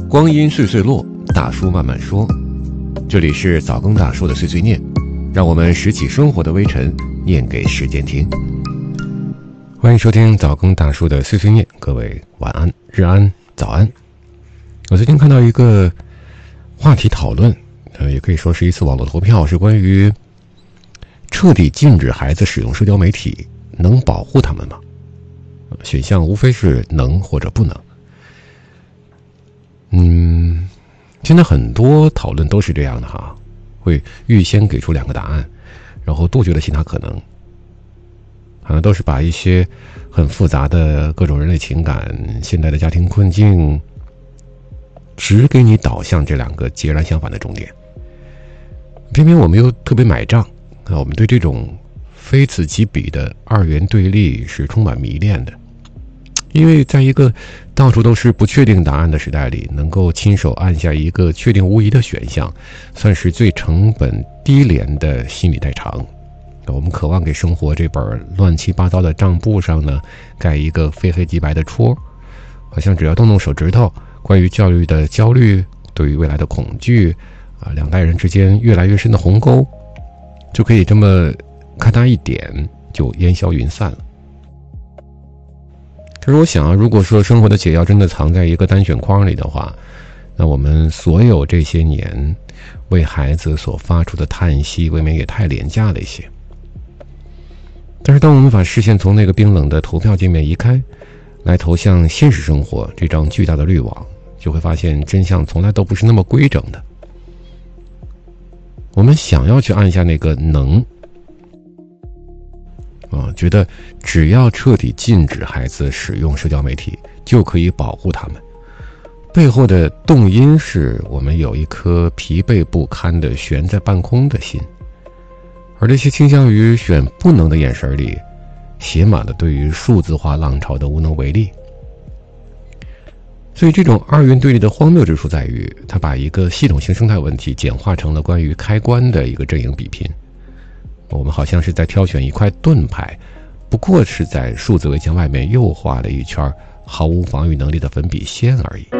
光阴岁岁落，大叔慢慢说。这里是早更大叔的碎碎念，让我们拾起生活的微尘，念给时间听。欢迎收听早更大叔的碎碎念，各位晚安、日安、早安。我最近看到一个话题讨论，也可以说是一次网络投票，是关于彻底禁止孩子使用社交媒体能保护他们吗？选项无非是能或者不能。现在很多讨论都是这样的哈，会预先给出两个答案，然后杜绝了其他可能。好像都是把一些很复杂的各种人类情感、现代的家庭困境，只给你导向这两个截然相反的终点。偏偏我们又特别买账啊，我们对这种非此即彼的二元对立是充满迷恋的。因为在一个到处都是不确定答案的时代里，能够亲手按下一个确定无疑的选项，算是最成本低廉的心理代偿。我们渴望给生活这本乱七八糟的账簿上呢，盖一个非黑即白的戳，好像只要动动手指头，关于教育的焦虑，对于未来的恐惧两代人之间越来越深的鸿沟，就可以这么咔嗒一点就烟消云散了。可是我想如果说生活的解药真的藏在一个单选框里的话，那我们所有这些年为孩子所发出的叹息，未免也太廉价了一些。但是当我们把视线从那个冰冷的投票界面移开，来投向现实生活这张巨大的滤网，就会发现真相从来都不是那么规整的。我们想要去按下那个能觉得只要彻底禁止孩子使用社交媒体就可以保护他们，背后的动因是我们有一颗疲惫不堪的悬在半空的心，而这些倾向于选不能的眼神里，写满了对于数字化浪潮的无能为力。所以这种二元对立的荒谬之处在于，它把一个系统性生态问题简化成了关于开关的一个阵营比拼。我们好像是在挑选一块盾牌，不过是在数字围墙外面又画了一圈毫无防御能力的粉笔线而已。